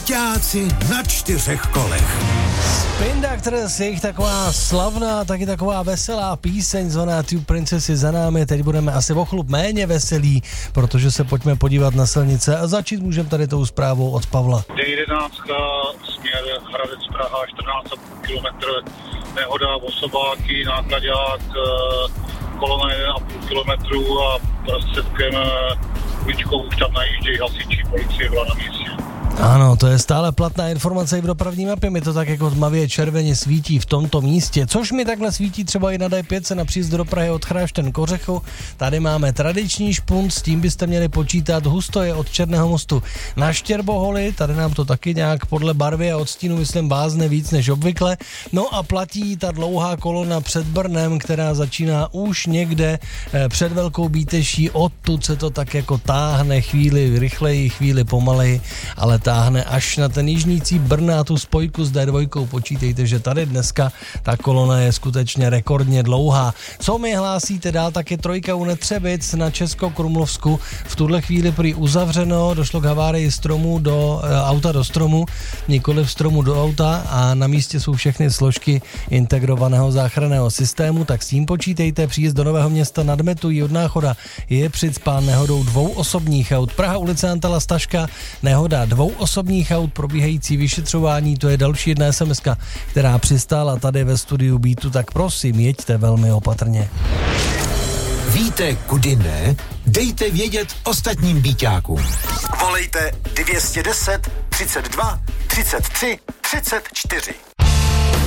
Byťáci na 4 kolech. Spin Doctors, jejich taková slavná, taky taková veselá píseň zvaná Two Princesses za námi. Teď budeme asi o chlup méně veselí, protože se pojďme podívat na silnice a začít můžeme tady tou zprávou od Pavla. D11, směr Hradec Praha, 14,5 km, nehoda, osobáky, nákladák, kolona 1,5 km a prostředkem uličkou už tam najíždějí hasiči, policie byla na místě. Ano, to je stále platná informace i v dopravní mapě, mi to tak jako tmavě červeně svítí v tomto místě, což mi takhle svítí třeba i na D5 na příjezd do Prahy od Chrášťan k Ořechu. Tady máme tradiční špunt, s tím byste měli počítat, husto je od Černého mostu na Štěrboholy, tady nám to taky nějak podle barvy a odstínu myslím vázne víc než obvykle. No a platí ta dlouhá kolona před Brnem, která začíná už někde před Velkou Bíteší, odtud se to tak jako táhne chvíli rychleji, chvíli pomaleji, ale táhne až na ten jižní cíp Brna a tu spojku s D2. Počítejte, že tady dneska ta kolona je skutečně rekordně dlouhá. Co mi hlásíte dál, tak je 3 u Netřebic na Českokrumlovsku. V tuhle chvíli prý uzavřeno, došlo k havárii stromu do auta do stromu, nikoliv stromu do auta a na místě jsou všechny složky integrovaného záchranného systému, tak s tím počítejte. Příjezd do Nového Města nad Metují od Náchoda je přicpán nehodou 2 osobních aut. Praha ulice Antala Staška, nehoda 2 osobních aut, probíhající vyšetřování, to je další jedna SMS-ka, která přistála tady ve studiu Beatu, tak prosím, jeďte velmi opatrně. Víte, kudy ne? Dejte vědět ostatním Bíťákům. Volejte 210 32 33 34.